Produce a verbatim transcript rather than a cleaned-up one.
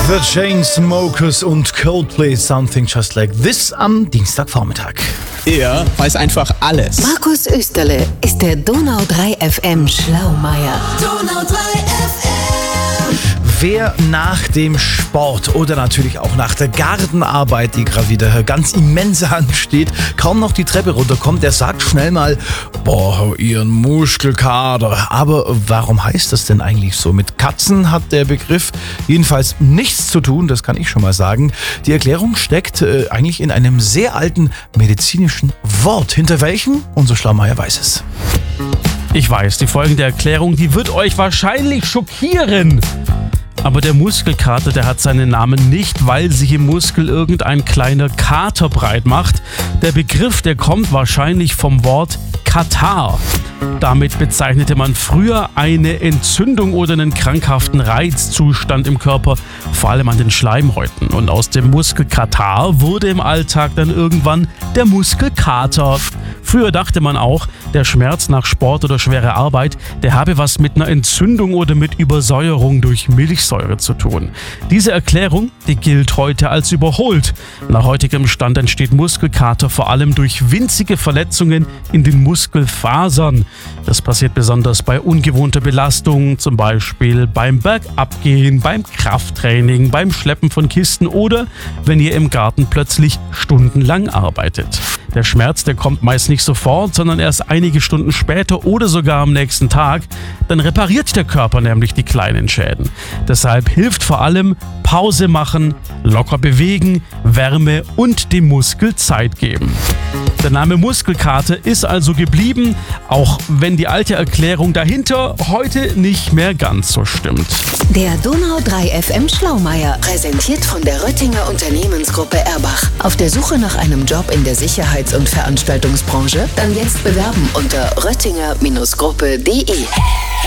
The Chainsmokers und Coldplay Something Just Like This am Dienstagvormittag. Er weiß einfach alles. Markus Österle ist der Donau drei F M Schlaumeier. Donau drei F M. Wer nach dem Sport oder natürlich auch nach der Gartenarbeit, die gerade wieder ganz immens ansteht, kaum noch die Treppe runterkommt, der sagt schnell mal, boah, ihren Muskelkater. Aber warum heißt das denn eigentlich so? Mit Katzen hat der Begriff jedenfalls nichts zu tun, das kann ich schon mal sagen. Die Erklärung steckt äh, eigentlich in einem sehr alten medizinischen Wort. Hinter welchem? Unser Schlaumeier weiß es. Ich weiß, die folgende Erklärung, die wird euch wahrscheinlich schockieren. Aber der Muskelkater, der hat seinen Namen nicht, weil sich im Muskel irgendein kleiner Kater breit macht. Der Begriff, der kommt wahrscheinlich vom Wort Katar. Damit bezeichnete man früher eine Entzündung oder einen krankhaften Reizzustand im Körper, vor allem an den Schleimhäuten. Und aus dem Muskelkatar wurde im Alltag dann irgendwann der Muskelkater. Früher dachte man auch, der Schmerz nach Sport oder schwerer Arbeit, der habe was mit einer Entzündung oder mit Übersäuerung durch Milchsäure zu tun. Diese Erklärung, die gilt heute als überholt. Nach heutigem Stand entsteht Muskelkater vor allem durch winzige Verletzungen in den Muskelfasern. Das passiert besonders bei ungewohnter Belastung, zum Beispiel beim Bergabgehen, beim Krafttraining, beim Schleppen von Kisten oder wenn ihr im Garten plötzlich stundenlang arbeitet. Der Schmerz, der kommt meist nicht sofort, sondern erst einige Stunden später oder sogar am nächsten Tag. Dann repariert der Körper nämlich die kleinen Schäden. Deshalb hilft vor allem Pause machen, locker bewegen, Wärme und dem Muskel Zeit geben. Der Name Muskelkater ist also geblieben, auch wenn die alte Erklärung dahinter heute nicht mehr ganz so stimmt. Der Donau drei F M Schlaumeier, präsentiert von der Röttinger Unternehmensgruppe Erbach. Auf der Suche nach einem Job in der Sicherheits- und Veranstaltungsbranche? Dann jetzt bewerben unter röttinger Gruppe punkt de.